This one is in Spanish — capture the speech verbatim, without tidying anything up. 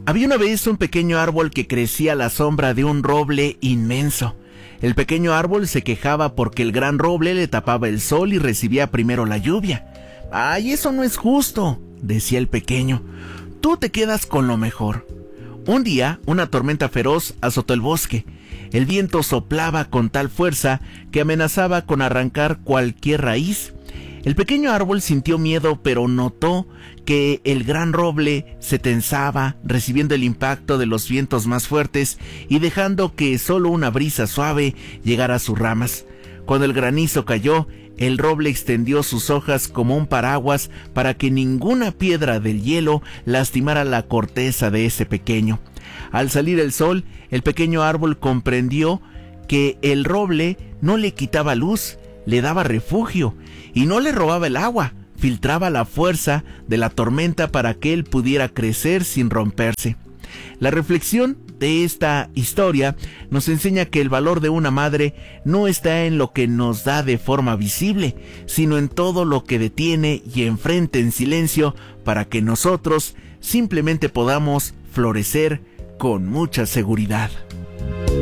Había una vez un pequeño árbol que crecía a la sombra de un roble inmenso. El pequeño árbol se quejaba porque el gran roble le tapaba el sol y recibía primero la lluvia. «Ay, eso no es justo», decía el pequeño. «Tú te quedas con lo mejor». Un día, una tormenta feroz azotó el bosque. El viento soplaba con tal fuerza que amenazaba con arrancar cualquier raíz. El pequeño árbol sintió miedo, pero notó que el gran roble se tensaba, recibiendo el impacto de los vientos más fuertes y dejando que solo una brisa suave llegara a sus ramas. Cuando el granizo cayó, el roble extendió sus hojas como un paraguas para que ninguna piedra del hielo lastimara la corteza de ese pequeño. Al salir el sol, el pequeño árbol comprendió que el roble no le quitaba luz, le daba refugio y no le robaba el agua, filtraba la fuerza de la tormenta para que él pudiera crecer sin romperse. La reflexión de esta historia nos enseña que el valor de una madre no está en lo que nos da de forma visible, sino en todo lo que detiene y enfrenta en silencio para que nosotros simplemente podamos florecer con mucha seguridad.